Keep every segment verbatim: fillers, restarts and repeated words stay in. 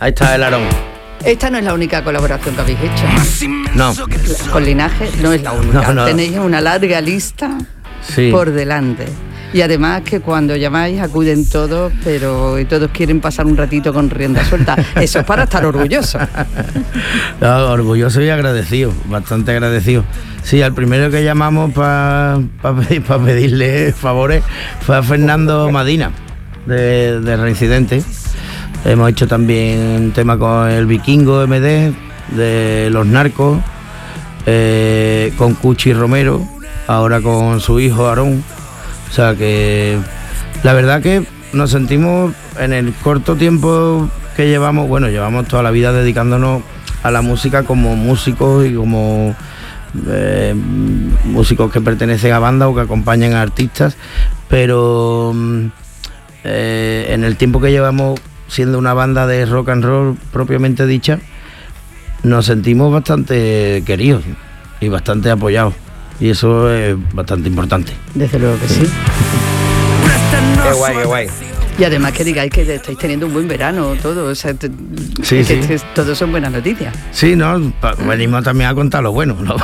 Ahí está el Aarón. Esta no es la única colaboración que habéis hecho. No. Con Linaje no es la única. No, no. Tenéis una larga lista Sí. por delante. Y además que cuando llamáis acuden todos, pero y todos quieren pasar un ratito con rienda suelta. Eso es para estar orgulloso. No, orgulloso y agradecido, bastante agradecido. Sí, al primero que llamamos para pa pedir, pa pedirle favores fue a Fernando Madina, de, de Reincidente. Hemos hecho también un tema con el Vikingo M D, de Los Narcos, eh, con Cuchi Romero, ahora con su hijo Aarón. O sea que la verdad que nos sentimos en el corto tiempo que llevamos, bueno, llevamos toda la vida dedicándonos a la música como músicos y como eh, músicos que pertenecen a bandas o que acompañan a artistas, pero eh, en el tiempo que llevamos siendo una banda de rock and roll propiamente dicha, nos sentimos bastante queridos y bastante apoyados. Y eso es bastante importante. Desde luego que sí. Qué guay, qué guay. Y además que digáis que estáis teniendo un buen verano, todo, o sea, te, Sí, que, sí. que todo son buenas noticias. Sí, no, pa- venimos también a contar lo bueno, ¿no?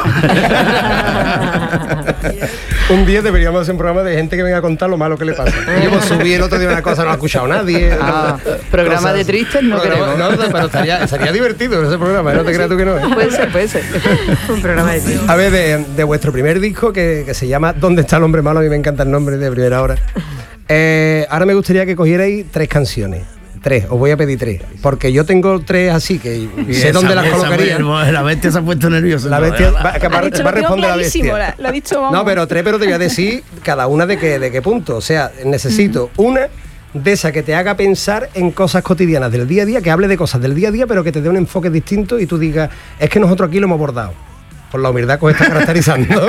Un día deberíamos hacer un programa de gente que venga a contar lo malo que le pasa. Yo pues, subí el otro día una cosa, no ha escuchado nadie. Ah, programa Cosas. de tristes no Programa- creo. No, pero estaría, estaría divertido ese programa, no te creas tú que no. ¿eh? Puede ser, puede ser. Un programa de tristes. A ver, de, de vuestro primer disco, que, que se llama ¿Dónde está el hombre malo? A mí me encanta el nombre de primera hora. Eh, ahora me gustaría que cogierais tres canciones. Tres, os voy a pedir tres. Porque yo tengo tres así, que sé dónde las colocaría. La bestia se ha puesto nerviosa. La bestia va, que va, Ha dicho, va a lo tengo responder la clarísimo, bestia. la- lo ha dicho, vamos. No, pero tres, pero te voy a decir cada una de qué, de qué punto. O sea, necesito una de esa que te haga pensar en cosas cotidianas del día a día, que hable de cosas del día a día, pero que te dé un enfoque distinto y tú digas, es que nosotros aquí lo hemos abordado. Por la humildad que os está caracterizando.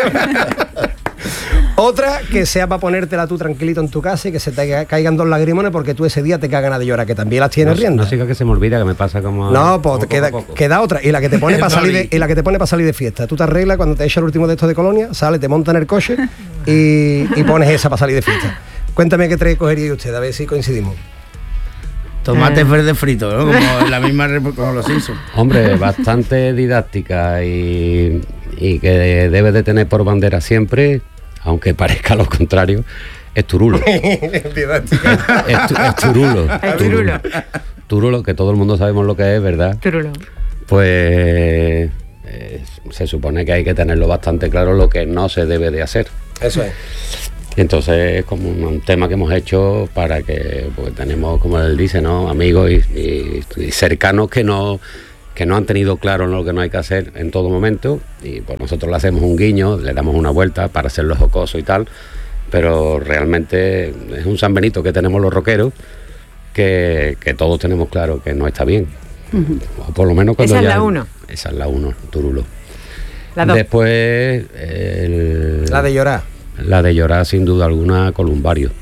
Otra que sea para ponértela tú tranquilito en tu casa y que se te caigan dos lagrimones porque tú ese día te cagan de llorar, que también las tienes No, riendo. no siga que se me olvida, que me pasa como... No, pues como queda, poco a poco. queda otra. Y la que te pone para salir de, y la que te pone para salir de fiesta. Tú te arreglas cuando te echa el último de estos de Colonia, sale, te monta en el coche y, y pones esa para salir de fiesta. Cuéntame qué tres cogería usted, a ver si coincidimos. Tomates verdes fritos, ¿no? Como en la misma rep- como los Simpsons. Hombre, bastante didáctica y, y que debe de tener por bandera siempre, aunque parezca lo contrario, es Turulo. Es, tu- es Turulo. Es Turulo. Turulo, que todo el mundo sabemos lo que es, ¿verdad? Turulo. Pues eh, se supone que hay que tenerlo bastante claro lo que no se debe de hacer. Eso es. Y entonces es como un, un tema que hemos hecho para que, pues tenemos, como él dice, ¿no? Amigos y, y- y cercanos que no, que no han tenido claro lo que no hay que hacer en todo momento, y pues nosotros le hacemos un guiño, le damos una vuelta para hacerlo jocoso y tal, pero realmente es un San Benito que tenemos los rockeros, que, que todos tenemos claro que no está bien. O por lo menos cuando Esa es ya- la uno. Esa es la uno, Turulo. La dos. Después el- La de llorar. la de llorar, sin duda alguna, Columbario.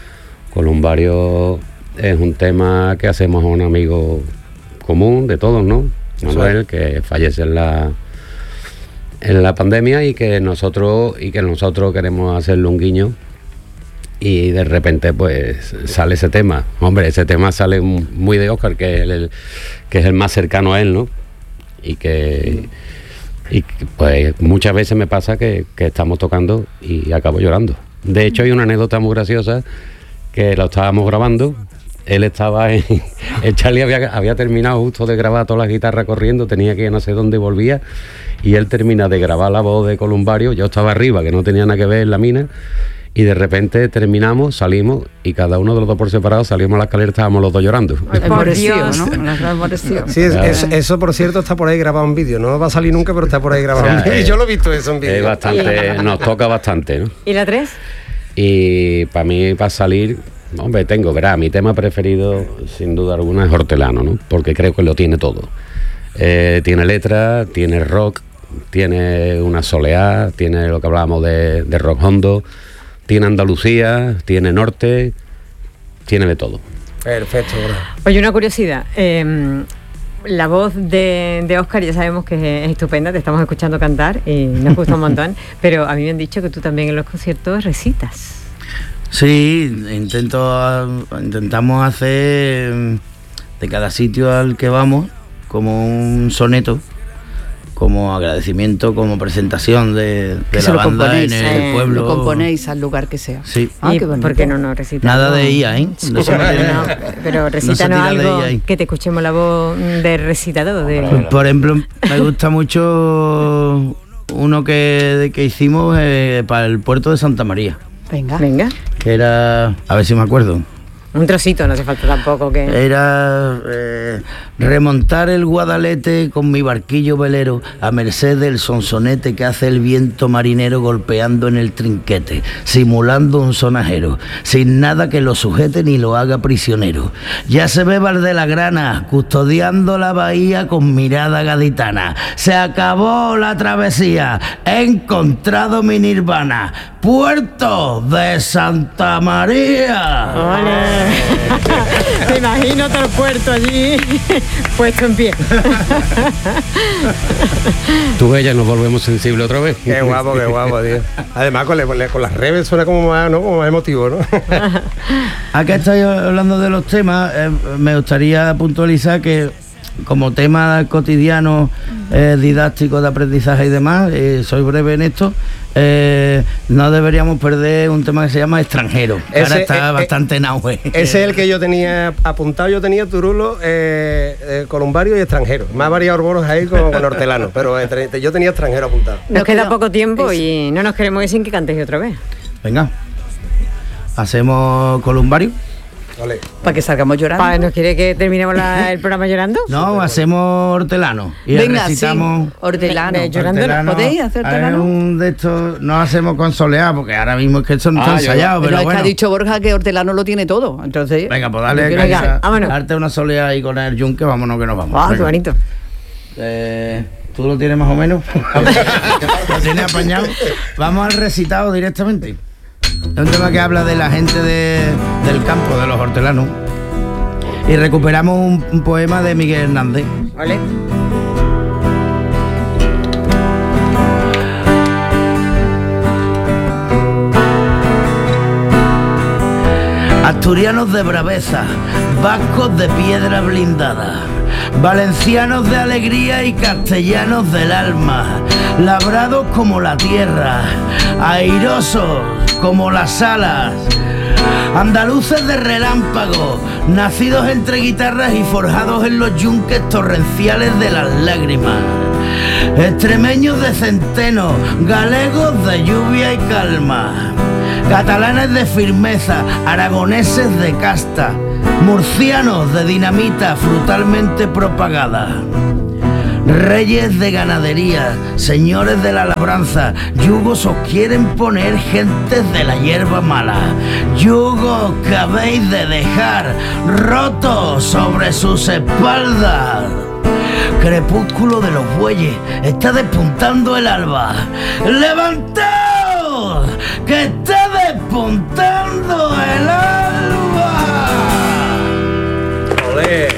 Columbario es un tema que hacemos a un amigo común de todos, ¿no? Manuel, que fallece en la en la pandemia y que nosotros y que nosotros queremos hacerle un guiño, y de repente pues sale ese tema. Hombre, ese tema sale muy de Óscar, que es el, que es el más cercano a él, ¿no? Y que Y pues muchas veces me pasa que, que estamos tocando y acabo llorando. De hecho, hay una anécdota muy graciosa, que lo estábamos grabando. Él estaba en... El Charlie había, había terminado justo de grabar todas las guitarras corriendo, tenía que ir no sé dónde y volvía. Y él termina de grabar la voz de Columbario. Yo estaba arriba, que no tenía nada que ver en la mina. Y de repente terminamos, salimos, y cada uno de los dos por separado salimos a la escalera, estábamos los dos llorando. Ay, por Empobrecido, Dios. ¿no? Nos ha empobrecido. Sí, es- Claro. es- eso por cierto está por ahí grabado en vídeo. No va a salir nunca, pero está por ahí grabado O sea, en vídeo. eh, Yo lo he visto eso en vídeo. Es bastante, nos toca bastante, ¿no? ¿Y la tres? Y para mí, para salir, hombre, tengo, verá, mi tema preferido, sin duda alguna, es Hortelano, ¿no? Porque creo que lo tiene todo. Eh, tiene letra, tiene rock, tiene una soleá, tiene lo que hablábamos de, de rock hondo, tiene Andalucía, tiene norte, tiene de todo. Perfecto, bro. Oye, una curiosidad. eh, la voz de, de Óscar ya sabemos que es estupenda, te estamos escuchando cantar y nos gusta un montón, pero a mí me han dicho que tú también en los conciertos recitas. Sí, intento, intentamos hacer de cada sitio al que vamos como un soneto, como agradecimiento, como presentación de, de la banda en el eh, pueblo. Lo componéis al lugar que sea. Sí. Ah, ¿Y qué bonito. por qué no nos recitas? Nada de I A, ¿eh? No se Pero, me- no, pero recítanos tira de algo I A ahí. que te escuchemos la voz de recitador. De... Pues, por ejemplo, me gusta mucho uno que, que hicimos eh, para el puerto de Santa María, Venga. Venga, que era, a ver si me acuerdo, un trocito, no hace falta tampoco que... era eh, remontar el Guadalete con mi barquillo velero a merced del sonsonete que hace el viento marinero golpeando en el trinquete, simulando un sonajero, sin nada que lo sujete ni lo haga prisionero. Ya se ve Val de la Grana custodiando la bahía con mirada gaditana. Se acabó la travesía, he encontrado mi nirvana, puerto de Santa María. ¡Ole! Te imagino todo el puerto allí puesto en pie. Tú ves, ya nos volvemos sensibles otra vez. Qué guapo, qué guapo, tío. Además, con, le- con las reves suena como más, ¿no? Como más emotivo, ¿no? Acá estáis hablando de los temas, eh, me gustaría puntualizar que como tema cotidiano, eh, didáctico de aprendizaje y demás, eh, soy breve en esto, eh, no deberíamos perder un tema que se llama extranjero, que ahora Ese, está eh, bastante en auge. Ese es el que yo tenía apuntado, yo tenía Turulo, eh, eh, columbario y extranjero. Más variados bonos ahí con, con hortelano, pero entre- yo tenía extranjero apuntado. Nos No queda queda- poco tiempo es- y no nos queremos ir sin que cantéis otra vez. Venga, hacemos columbario. Vale. Para que salgamos llorando. Pa, ¿Nos quiere que terminemos la- el programa llorando? No, hacemos hortelano y Venga, recitamos. sí. Hortelano. Ve- ve llorando. hortelano. ¿Podéis hacer A ver, hortelano? un de estos no hacemos con soleá, porque ahora mismo es que esto no está Ah, yo- ensayado, Pero pero es bueno. que ha dicho Borja que hortelano lo tiene todo. Entonces. Venga, pues dale, yo quiero- Venga, Kaisa, vámonos. darte una soleá ahí con el yunque, vámonos que nos vamos. ¡Ah, qué Venga. bonito! Eh, ¿Tú lo tienes más o menos? ¿Lo tienes apañado? Vamos al recitado directamente. Es un tema que habla de la gente de- del campo, de los hortelanos. Y recuperamos un, un poema de Miguel Hernández. ¿Vale? Asturianos de braveza, vascos de piedra blindada, valencianos de alegría y castellanos del alma, labrados como la tierra, airosos como las alas, andaluces de relámpago, nacidos entre guitarras y forjados en los yunques torrenciales de las lágrimas, extremeños de centeno, galegos de lluvia y calma, catalanes de firmeza, aragoneses de casta, murcianos de dinamita frutalmente propagada, reyes de ganadería, señores de la labranza, yugos os quieren poner gentes de la hierba mala, yugos que habéis de dejar rotos sobre sus espaldas. Crepúsculo de los bueyes, está despuntando el alba. ¡Levantaos! ¡Que está despuntando el alba! Olé.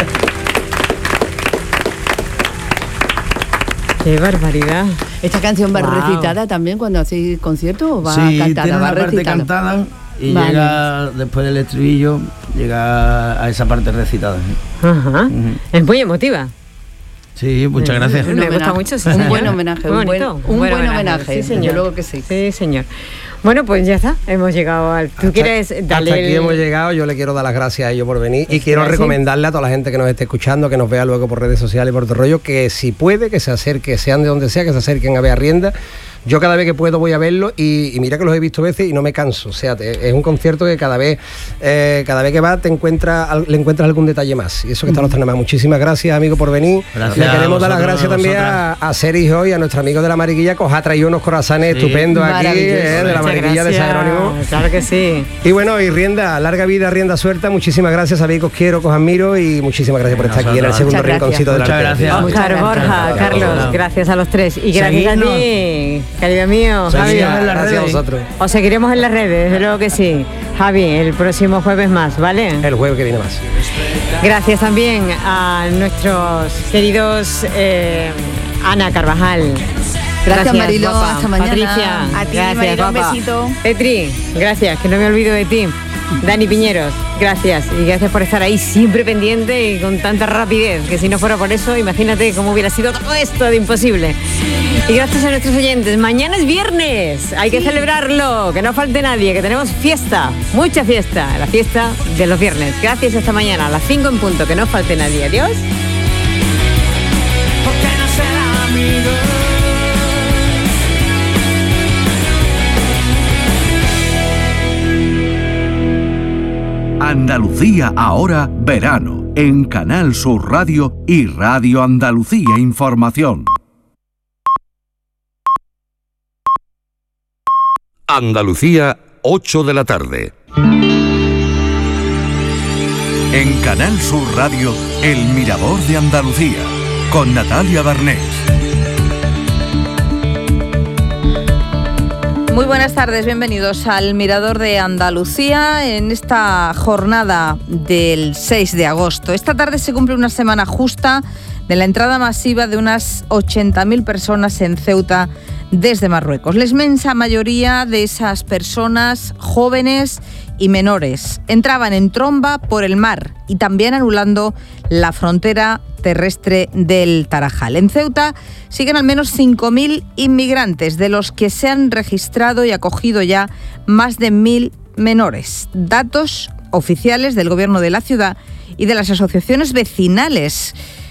¡Qué barbaridad! ¿Esta canción va Wow. recitada también cuando hacéis concierto o va Sí, cantada? tiene Va una parte recitada. cantada y Vale. llega después del estribillo, llega a esa parte recitada. Ajá. Ujú. Es muy emotiva. Sí, muchas gracias. Un Me gusta homenaje. mucho, sí, Un señor. buen homenaje, Muy un buen- bonito, un buen homenaje, Sí, señor. desde luego que sí. Sí, señor. Bueno, pues ya está, hemos llegado al... ¿Tú Hasta- quieres darle hasta aquí el- hemos llegado. Yo le quiero dar las gracias a ellos por venir y Es quiero que así- recomendarle a toda la gente que nos esté escuchando, que nos vea luego por redes sociales y por otro rollo, que si puede, que se acerque, sean de donde sea, que se acerquen a ver a Rienda. Yo cada vez que puedo voy a verlo y, y mira que los he visto veces y no me canso. O sea, te- es un concierto que cada vez eh, cada vez que va te encuentra, al- le encuentras algún detalle más. Y eso que está los más. Muchísimas gracias, amigo, por venir. Gracias Le queremos a dar las vosotros, gracias también a, a Sergio y a nuestro amigo de la Mariquilla, que os ha traído unos corazones Sí. estupendos aquí, Maravilloso. eh, de la Muchas Mariquilla de San gracias. Jerónimo. Claro que sí. Y bueno, y Rienda, larga vida, Rienda suelta. Muchísimas gracias, sabéis que os quiero, que os admiro y muchísimas gracias por estar aquí en el Nosotros. segundo Muchas rinconcito de la Muchas Arteria. gracias. Oscar, Muchas Borja, gracias. Carlos, gracias a los tres. Y gracias Seguidnos. a ti, querido mío, Seguidnos Javi. en las Gracias a redes. vosotros. Os seguiremos en las redes, desde luego que sí. Javi, el próximo jueves más, ¿vale? El jueves que viene más. Gracias también a nuestros queridos eh, Ana Carvajal. Gracias, Mariló, guapa. hasta mañana. Patricia, A ti, gracias, Mariló, un guapa. besito. Petri, gracias, que no me olvido de ti. Dani Piñeros, gracias. Y gracias por estar ahí siempre pendiente y con tanta rapidez, que si no fuera por eso, imagínate cómo hubiera sido todo esto de imposible. Y gracias a nuestros oyentes. Mañana es viernes, hay que celebrarlo, que no falte nadie, que tenemos fiesta, mucha fiesta, la fiesta de los viernes. Gracias, hasta mañana a las cinco en punto, que no falte nadie. Adiós. Andalucía ahora verano en Canal Sur Radio y Radio Andalucía Información. Andalucía, ocho de la tarde. En Canal Sur Radio, El Mirador de Andalucía, con Natalia Barnés. Muy buenas tardes, bienvenidos al Mirador de Andalucía en esta jornada del seis de agosto. Esta tarde se cumple una semana justa de la entrada masiva de unas ochenta mil personas en Ceuta desde Marruecos. La inmensa mayoría de esas personas, jóvenes y menores, entraban en tromba por el mar y también anulando la frontera terrestre del Tarajal. En Ceuta siguen al menos cinco mil inmigrantes, de los que se han registrado y acogido ya más de mil menores. Datos oficiales del gobierno de la ciudad y de las asociaciones vecinales,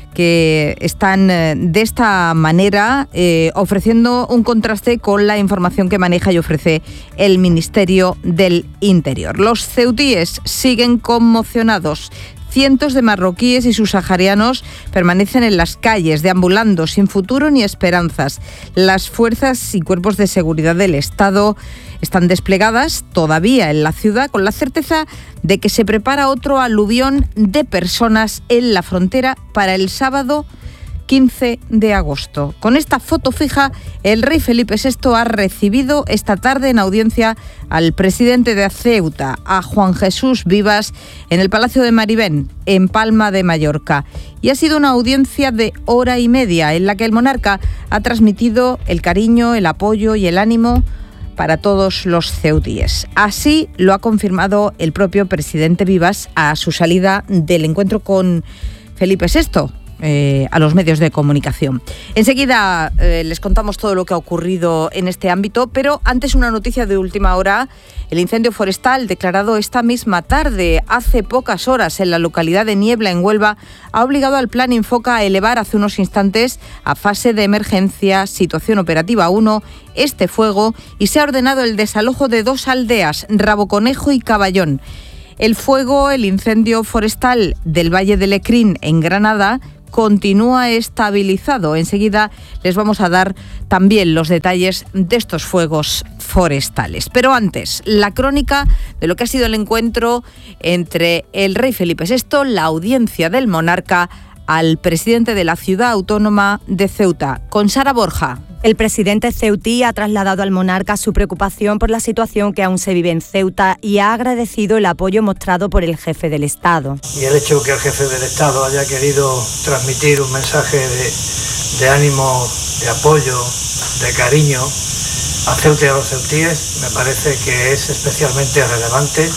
que están de esta manera eh, ofreciendo un contraste con la información que maneja y ofrece el Ministerio del Interior. Los ceutíes siguen conmocionados. Cientos de marroquíes y subsaharianos permanecen en las calles, deambulando sin futuro ni esperanzas. Las fuerzas y cuerpos de seguridad del Estado están desplegadas todavía en la ciudad, con la certeza de que se prepara otro aluvión de personas en la frontera para el sábado quince de agosto. Con esta foto fija, el rey Felipe sexto ha recibido esta tarde en audiencia al presidente de Ceuta, a Juan Jesús Vivas, en el Palacio de Maribén, en Palma de Mallorca. Y ha sido una audiencia de hora y media en la que el monarca ha transmitido el cariño, el apoyo y el ánimo para todos los ceutíes. Así lo ha confirmado el propio presidente Vivas a su salida del encuentro con Felipe sexto. Eh, a los medios de comunicación. Enseguida eh, les contamos todo lo que ha ocurrido en este ámbito, pero antes una noticia de última hora. El incendio forestal declarado esta misma tarde, hace pocas horas, en la localidad de Niebla, en Huelva, ha obligado al Plan Infoca a elevar hace unos instantes a fase de emergencia, situación operativa uno, este fuego, y se ha ordenado el desalojo de dos aldeas, Raboconejo y Caballón. El fuego, el incendio forestal del Valle de Lecrín, en Granada, continúa estabilizado. Enseguida les vamos a dar también los detalles de estos fuegos forestales. Pero antes, la crónica de lo que ha sido el encuentro entre el rey Felipe sexto, la audiencia del monarca, al presidente de la ciudad autónoma de Ceuta, con Sara Borja. El presidente ceutí ha trasladado al monarca su preocupación por la situación que aún se vive en Ceuta y ha agradecido el apoyo mostrado por el jefe del Estado. Y el hecho que el jefe del Estado haya querido transmitir un mensaje de, de ánimo, de apoyo, de cariño a Ceuta y a los ceutíes, me parece que es especialmente relevante,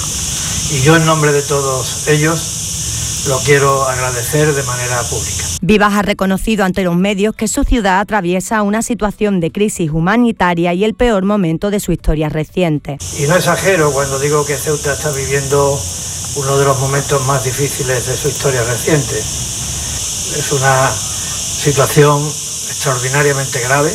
y yo en nombre de todos ellos lo quiero agradecer de manera pública. Vivas ha reconocido ante los medios que su ciudad atraviesa una situación de crisis humanitaria y el peor momento de su historia reciente. Y no exagero cuando digo que Ceuta está viviendo uno de los momentos más difíciles de su historia reciente. Es una situación extraordinariamente grave,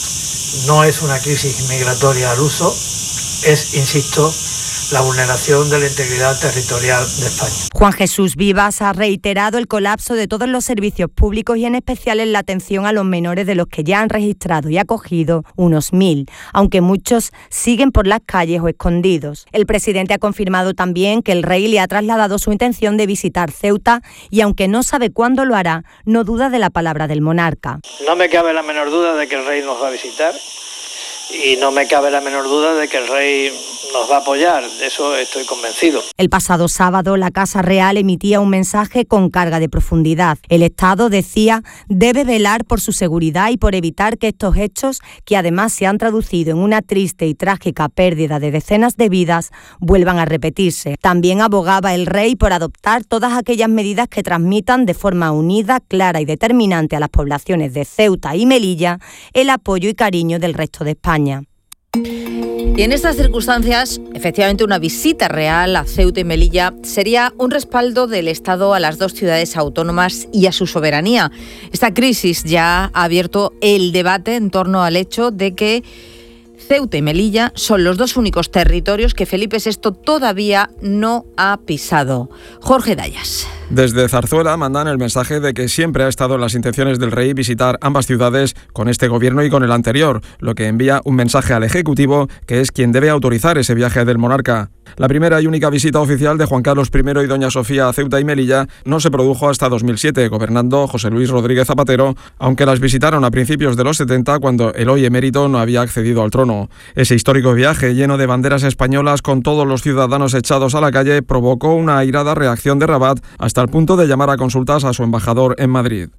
no es una crisis migratoria al uso, es, insisto, la vulneración de la integridad territorial de España. Juan Jesús Vivas ha reiterado el colapso de todos los servicios públicos y en especial en la atención a los menores, de los que ya han registrado y acogido unos mil, aunque muchos siguen por las calles o escondidos. El presidente ha confirmado también que el rey le ha trasladado su intención de visitar Ceuta y, aunque no sabe cuándo lo hará, no duda de la palabra del monarca. No me cabe la menor duda de que el rey nos va a visitar. Y no me cabe la menor duda de que el rey nos va a apoyar, de eso estoy convencido. El pasado sábado, la Casa Real emitía un mensaje con carga de profundidad. El Estado, decía, debe velar por su seguridad y por evitar que estos hechos, que además se han traducido en una triste y trágica pérdida de decenas de vidas, vuelvan a repetirse. También abogaba el rey por adoptar todas aquellas medidas que transmitan de forma unida, clara y determinante a las poblaciones de Ceuta y Melilla el apoyo y cariño del resto de España. Y en estas circunstancias, efectivamente, una visita real a Ceuta y Melilla sería un respaldo del Estado a las dos ciudades autónomas y a su soberanía. Esta crisis ya ha abierto el debate en torno al hecho de que Ceuta y Melilla son los dos únicos territorios que Felipe sexto todavía no ha pisado. Jorge Dayas. Desde Zarzuela mandan el mensaje de que siempre ha estado en las intenciones del rey visitar ambas ciudades con este gobierno y con el anterior, lo que envía un mensaje al Ejecutivo, que es quien debe autorizar ese viaje del monarca. La primera y única visita oficial de Juan Carlos primero y doña Sofía a Ceuta y Melilla no se produjo hasta dos mil siete, gobernando José Luis Rodríguez Zapatero, aunque las visitaron a principios de los setenta, cuando el hoy emérito no había accedido al trono. Ese histórico viaje, lleno de banderas españolas con todos los ciudadanos echados a la calle, provocó una airada reacción de Rabat, hasta el punto de llamar a consultas a su embajador en Madrid.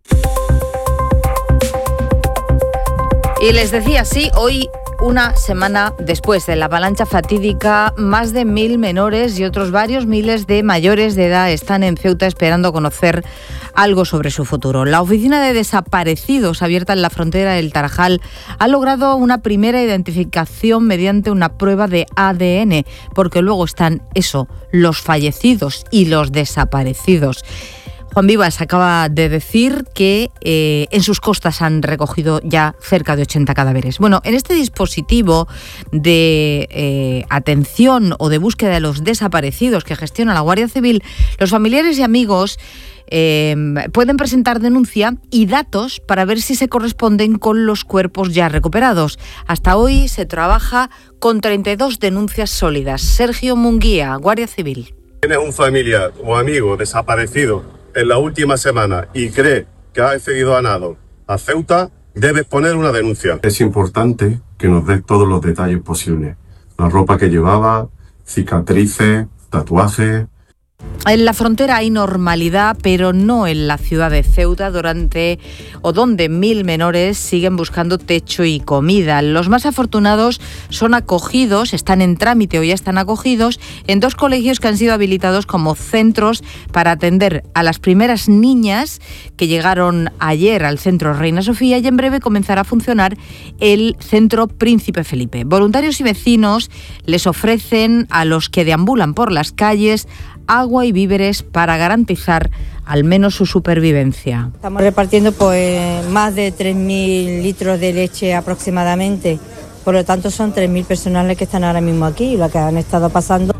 Y les decía, sí, hoy, una semana después de la avalancha fatídica, más de mil menores y otros varios miles de mayores de edad están en Ceuta esperando conocer algo sobre su futuro. La oficina de desaparecidos abierta en la frontera del Tarajal ha logrado una primera identificación mediante una prueba de A D N, porque luego están eso, los fallecidos y los desaparecidos. Juan Vivas acaba de decir que eh, en sus costas han recogido ya cerca de ochenta cadáveres. Bueno, en este dispositivo de eh, atención o de búsqueda de los desaparecidos que gestiona la Guardia Civil, los familiares y amigos eh, pueden presentar denuncia y datos para ver si se corresponden con los cuerpos ya recuperados. Hasta hoy se trabaja con treinta y dos denuncias sólidas. Sergio Munguía, Guardia Civil. Tienes un familiar o amigo desaparecido en la última semana y cree que ha accedido a nado a Ceuta, debes poner una denuncia. Es importante que nos dé todos los detalles posibles. La ropa que llevaba, cicatrices, tatuajes. En la frontera hay normalidad, pero no en la ciudad de Ceuta, durante o donde mil menores siguen buscando techo y comida. Los más afortunados son acogidos, están en trámite o ya están acogidos en dos colegios que han sido habilitados como centros para atender a las primeras niñas que llegaron ayer al centro Reina Sofía, y en breve comenzará a funcionar el centro Príncipe Felipe. Voluntarios y vecinos les ofrecen a los que deambulan por las calles agua y víveres para garantizar al menos su supervivencia. Estamos repartiendo pues más de tres mil litros de leche aproximadamente, por lo tanto son tres mil personas que están ahora mismo aquí, las que han estado pasando.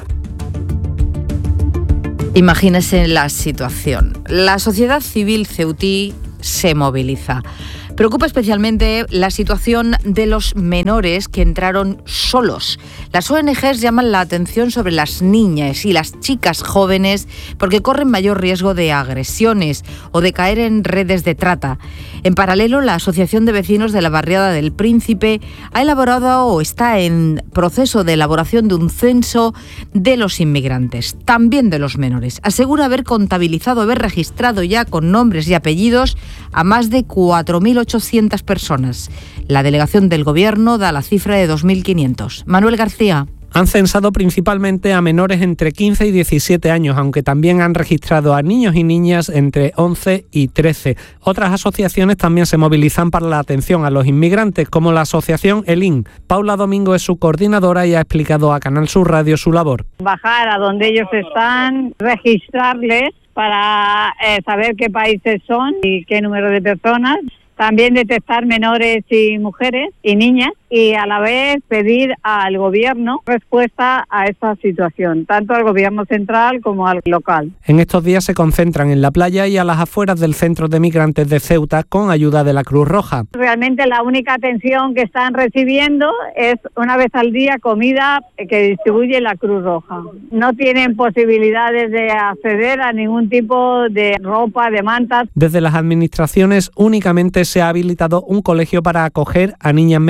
Imagínense la situación. La sociedad civil ceutí se moviliza. Preocupa especialmente la situación de los menores que entraron solos. Las O N Ges llaman la atención sobre las niñas y las chicas jóvenes porque corren mayor riesgo de agresiones o de caer en redes de trata. En paralelo, la Asociación de Vecinos de la Barriada del Príncipe ha elaborado o está en proceso de elaboración de un censo de los inmigrantes, también de los menores. Asegura haber contabilizado, haber registrado ya con nombres y apellidos a más de cuatro mil ochocientas personas. La delegación del Gobierno da la cifra de dos mil quinientos. Manuel García. Han censado principalmente a menores entre quince y diecisiete años, aunque también han registrado a niños y niñas entre once y trece. Otras asociaciones también se movilizan para la atención a los inmigrantes, como la asociación ELIN. Paula Domingo es su coordinadora y ha explicado a Canal Sur Radio su labor. Bajar a donde ellos están, registrarles para eh, saber qué países son y qué número de personas. También detectar menores y mujeres y niñas, y a la vez pedir al gobierno respuesta a esta situación, tanto al gobierno central como al local. En estos días se concentran en la playa y a las afueras del centro de migrantes de Ceuta con ayuda de la Cruz Roja. Realmente la única atención que están recibiendo es una vez al día comida que distribuye la Cruz Roja. No tienen posibilidades de acceder a ningún tipo de ropa, de mantas. Desde las administraciones únicamente se ha habilitado un colegio para acoger a niñas menores.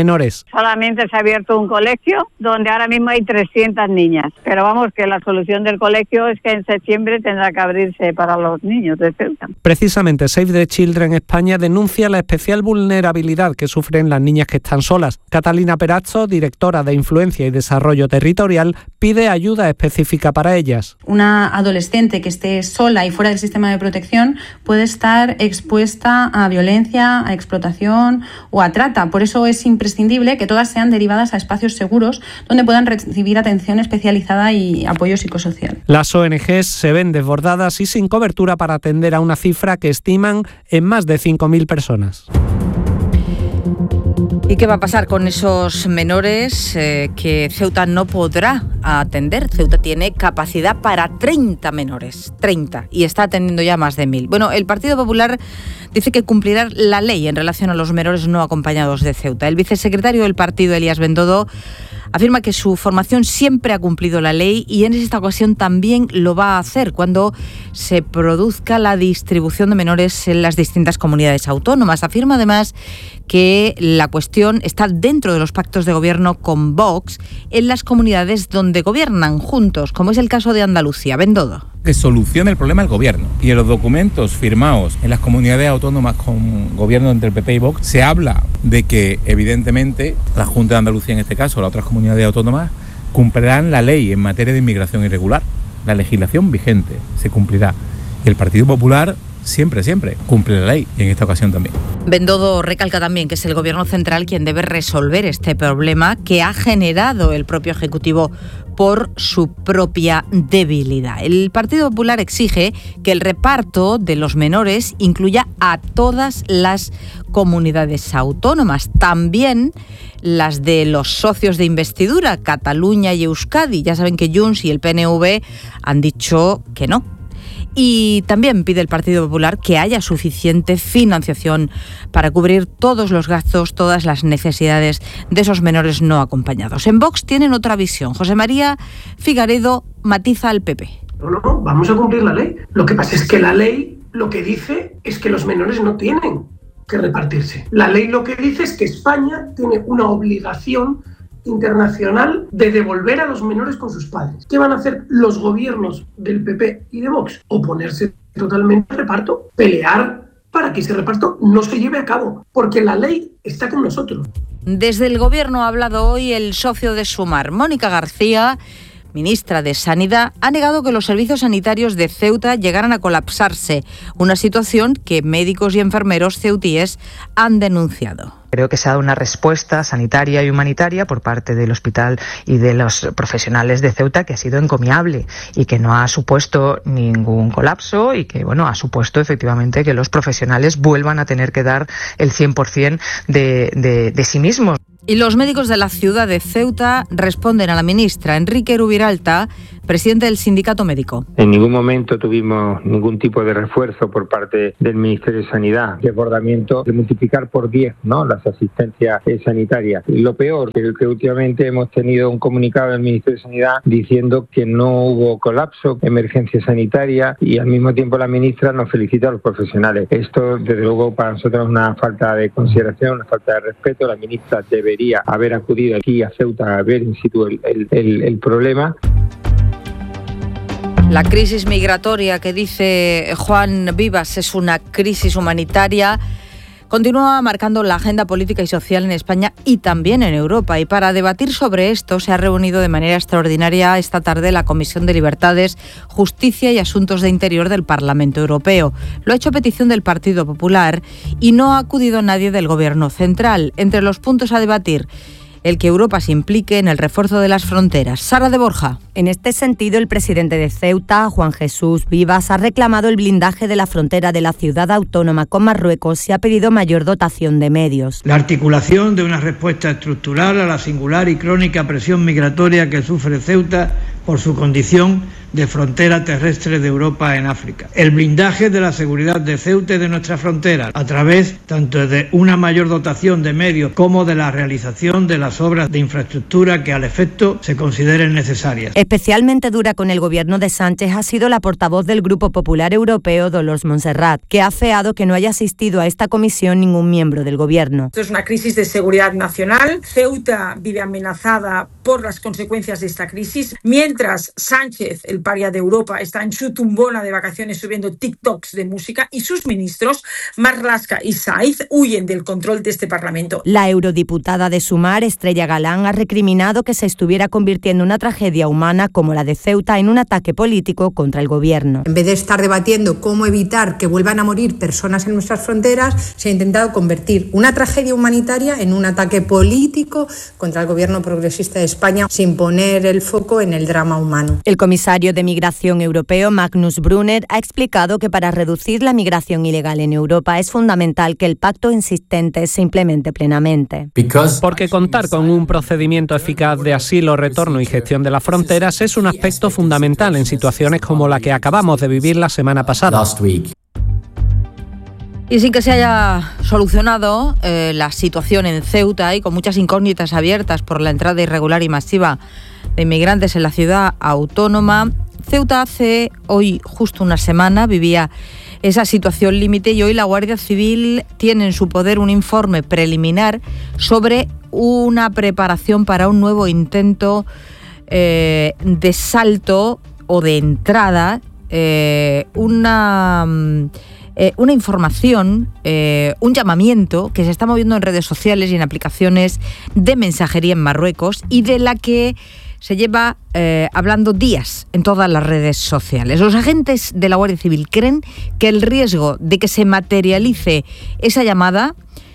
Solamente se ha abierto un colegio donde ahora mismo hay trescientas niñas. Pero vamos, que la solución del colegio es que en septiembre tendrá que abrirse para los niños de Ceuta. Precisamente Save the Children España denuncia la especial vulnerabilidad que sufren las niñas que están solas. Catalina Perazzo, directora de Influencia y Desarrollo Territorial, pide ayuda específica para ellas. Una adolescente que esté sola y fuera del sistema de protección puede estar expuesta a violencia, a explotación o a trata. Por eso es imprescindible que todas sean derivadas a espacios seguros donde puedan recibir atención especializada y apoyo psicosocial. Las O N Ges se ven desbordadas y sin cobertura para atender a una cifra que estiman en más de cinco mil personas. ¿Y qué va a pasar con esos menores eh, que Ceuta no podrá atender? Ceuta tiene capacidad para treinta menores, treinta, y está atendiendo ya más de mil. Bueno, el Partido Popular dice que cumplirá la ley en relación a los menores no acompañados de Ceuta. El vicesecretario del partido, Elías Bendodo, afirma que su formación siempre ha cumplido la ley y en esta ocasión también lo va a hacer cuando se produzca la distribución de menores en las distintas comunidades autónomas. Afirma además que la cuestión está dentro de los pactos de gobierno con Vox en las comunidades donde gobiernan juntos, como es el caso de Andalucía. Bendodo. Que solucione el problema el gobierno. Y en los documentos firmados en las comunidades autónomas con gobierno entre el P P y Vox se habla de que evidentemente la Junta de Andalucía en este caso, las otras comunidades autónomas, cumplirán la ley en materia de inmigración irregular. La legislación vigente se cumplirá. Y el Partido Popular siempre, siempre cumple la ley y en esta ocasión también. Bendodo recalca también que es el Gobierno central quien debe resolver este problema que ha generado el propio Ejecutivo por su propia debilidad. El Partido Popular exige que el reparto de los menores incluya a todas las comunidades autónomas, también las de los socios de investidura, Cataluña y Euskadi. Ya saben que Junts y el P N V han dicho que no. Y también pide el Partido Popular que haya suficiente financiación para cubrir todos los gastos, todas las necesidades de esos menores no acompañados. En Vox tienen otra visión. José María Figaredo matiza al P P. No, no, vamos a cumplir la ley. Lo que pasa es que la ley lo que dice es que los menores no tienen que repartirse. La ley lo que dice es que España tiene una obligación internacional de devolver a los menores con sus padres. ¿Qué van a hacer los gobiernos del P P y de Vox? Oponerse totalmente al reparto, pelear para que ese reparto no se lleve a cabo, porque la ley está con nosotros. Desde el Gobierno ha hablado hoy el socio de Sumar, Mónica García, ministra de Sanidad, ha negado que los servicios sanitarios de Ceuta llegaran a colapsarse, una situación que médicos y enfermeros ceutíes han denunciado. Creo que se ha dado una respuesta sanitaria y humanitaria por parte del hospital y de los profesionales de Ceuta que ha sido encomiable y que no ha supuesto ningún colapso y que, bueno, ha supuesto efectivamente que los profesionales vuelvan a tener que dar el cien por ciento de, de, de sí mismos. Y los médicos de la ciudad de Ceuta responden a la ministra. Enrique Rubiralta, presidente del sindicato médico. En ningún momento tuvimos ningún tipo de refuerzo por parte del Ministerio de Sanidad, desbordamiento de multiplicar por diez, ¿no?, las asistencias sanitarias. Y lo peor, que, que últimamente hemos tenido un comunicado del Ministerio de Sanidad diciendo que no hubo colapso, emergencia sanitaria, y al mismo tiempo la ministra nos felicita a los profesionales. Esto, desde luego, para nosotros es una falta de consideración, una falta de respeto. La ministra debería haber acudido aquí a Ceuta a ver in situ el, el, el, el problema. La crisis migratoria que dice Juan Vivas es una crisis humanitaria. Continúa marcando la agenda política y social en España y también en Europa. Y para debatir sobre esto se ha reunido de manera extraordinaria esta tarde la Comisión de Libertades, Justicia y Asuntos de Interior del Parlamento Europeo. Lo ha hecho a petición del Partido Popular y no ha acudido nadie del Gobierno central. Entre los puntos a debatir, el que Europa se implique en el refuerzo de las fronteras. Sara de Borja. En este sentido, el presidente de Ceuta, Juan Jesús Vivas, ha reclamado el blindaje de la frontera de la ciudad autónoma con Marruecos y ha pedido mayor dotación de medios. La articulación de una respuesta estructural a la singular y crónica presión migratoria que sufre Ceuta por su condición de frontera terrestre de Europa en África. El blindaje de la seguridad de Ceuta y de nuestra frontera a través tanto de una mayor dotación de medios como de la realización de las obras de infraestructura que al efecto se consideren necesarias. Especialmente dura con el gobierno de Sánchez ha sido la portavoz del Grupo Popular Europeo, Dolors Montserrat, que ha afeado que no haya asistido a esta comisión ningún miembro del gobierno. Esto es una crisis de seguridad nacional. Ceuta vive amenazada por las consecuencias de esta crisis, mientras Sánchez, el paria de Europa, está en su tumbona de vacaciones subiendo TikToks de música y sus ministros, Marlaska y Saiz, huyen del control de este Parlamento. La eurodiputada de Sumar, Estrella Galán, ha recriminado que se estuviera convirtiendo una tragedia humana como la de Ceuta en un ataque político contra el gobierno. En vez de estar debatiendo cómo evitar que vuelvan a morir personas en nuestras fronteras, se ha intentado convertir una tragedia humanitaria en un ataque político contra el gobierno progresista de España, sin poner el foco en el drama humano. El comisario de Migración europeo, Magnus Brunner, ha explicado que para reducir la migración ilegal en Europa es fundamental que el pacto insistente se implemente plenamente. Porque contar con un procedimiento eficaz de asilo, retorno y gestión de las fronteras es un aspecto fundamental en situaciones como la que acabamos de vivir la semana pasada. Y sin que se haya solucionado eh, la situación en Ceuta y con muchas incógnitas abiertas por la entrada irregular y masiva de inmigrantes en la ciudad autónoma, Ceuta hace hoy justo una semana vivía esa situación límite y hoy la Guardia Civil tiene en su poder un informe preliminar sobre una preparación para un nuevo intento eh, de salto o de entrada, eh, una... Eh, una información, eh, un llamamiento que se está moviendo en redes sociales y en aplicaciones de mensajería en Marruecos y de la que se lleva eh, hablando días en todas las redes sociales. Los agentes de la Guardia Civil creen que el riesgo de que se materialice esa llamada,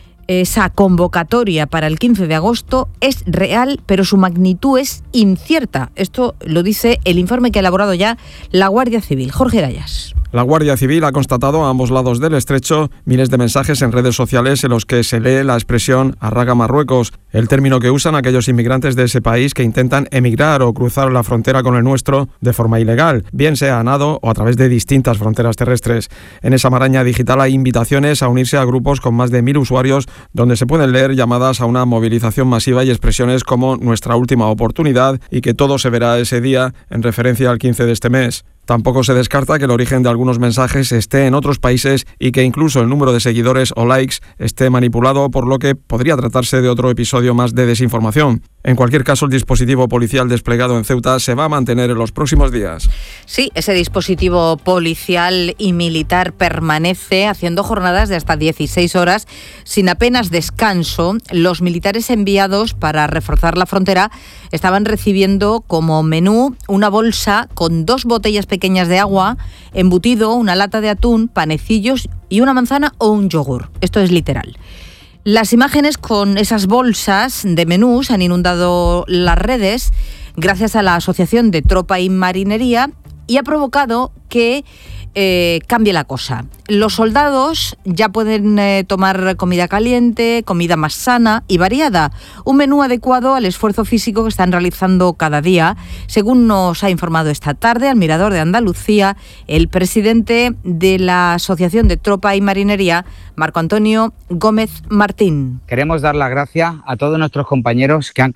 esa convocatoria para el quince de agosto es real, pero su magnitud es incierta. Esto lo dice el informe que ha elaborado ya la Guardia Civil. Jorge Dayas. La Guardia Civil ha constatado a ambos lados del estrecho miles de mensajes en redes sociales en los que se lee la expresión "arraga Marruecos", el término que usan aquellos inmigrantes de ese país que intentan emigrar o cruzar la frontera con el nuestro de forma ilegal, bien sea a nado o a través de distintas fronteras terrestres. En esa maraña digital hay invitaciones a unirse a grupos con más de mil usuarios donde se pueden leer llamadas a una movilización masiva y expresiones como "nuestra última oportunidad" y que todo se verá ese día, en referencia al quince de este mes. Tampoco se descarta que el origen de algunos mensajes esté en otros países y que incluso el número de seguidores o likes esté manipulado, por lo que podría tratarse de otro episodio más de desinformación. En cualquier caso, el dispositivo policial desplegado en Ceuta se va a mantener en los próximos días. Sí, ese dispositivo policial y militar permanece haciendo jornadas de hasta dieciséis horas sin apenas descanso. Los militares enviados para reforzar la frontera estaban recibiendo como menú una bolsa con dos botellas pequeñas de agua, embutido, una lata de atún, panecillos y una manzana o un yogur. Esto es literal. Las imágenes con esas bolsas de menús han inundado las redes gracias a la Asociación de Tropa y Marinería y ha provocado que eh, cambie la cosa. Los soldados ya pueden eh, tomar comida caliente, comida más sana y variada, un menú adecuado al esfuerzo físico que están realizando cada día, según nos ha informado esta tarde al Mirador de Andalucía el presidente de la Asociación de Tropa y Marinería, Marco Antonio Gómez Martín. Queremos dar las gracias a todos nuestros compañeros que han